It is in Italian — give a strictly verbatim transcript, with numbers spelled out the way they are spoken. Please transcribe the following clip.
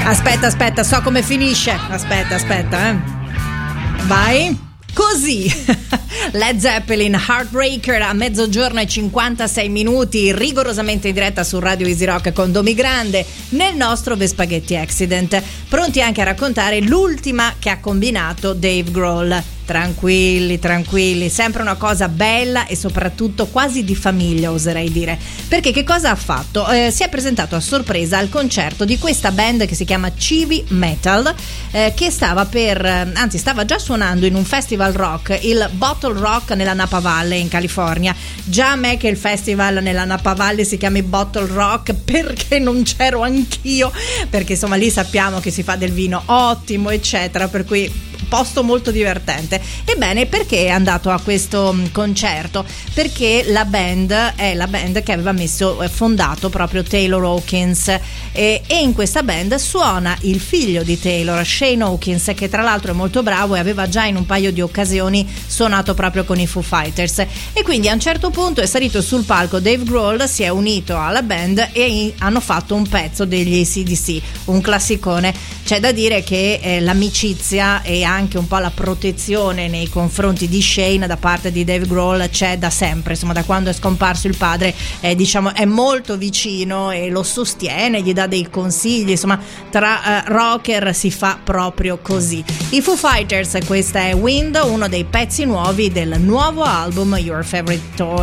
Aspetta, aspetta, so come finisce. Aspetta, aspetta, eh. Vai. Così Led Zeppelin, Heartbreaker, a mezzogiorno e cinquantasei minuti, rigorosamente in diretta su Radio Easy Rock con Domi Grande nel nostro Vespaghetti Accident, pronti anche a raccontare l'ultima che ha combinato Dave Grohl. Tranquilli, tranquilli, sempre una cosa bella e soprattutto quasi di famiglia, oserei dire. Perché che cosa ha fatto? Eh, si è presentato a sorpresa al concerto di questa band che si chiama Civi Metal, eh, che stava per, anzi stava già suonando in un festival rock, il Bottle Rock nella Napa Valley in California. Già a me che il festival nella Napa Valley si chiami Bottle Rock, perché non c'ero anch'io, perché insomma lì sappiamo che si fa del vino ottimo eccetera, per cui posto molto divertente. Ebbene, perché è andato a questo concerto? Perché la band è la band che aveva messo fondato proprio Taylor Hawkins, e, e in questa band suona il figlio di Taylor, Shane Hawkins, che tra l'altro è molto bravo e aveva già in un paio di occasioni suonato proprio con i Foo Fighters. E quindi a un certo punto è salito sul palco Dave Grohl, si è unito alla band e hanno fatto un pezzo degli A C D C, un classicone. C'è da dire che eh, l'amicizia e anche un po' la protezione nei confronti di Shane da parte di Dave Grohl c'è da sempre, insomma da quando è scomparso il padre, eh, diciamo è molto vicino e lo sostiene, gli dà dei consigli, insomma tra uh, rocker si fa proprio così. I Foo Fighters, questa è Wind, uno dei pezzi nuovi del nuovo album Your Favorite Toy.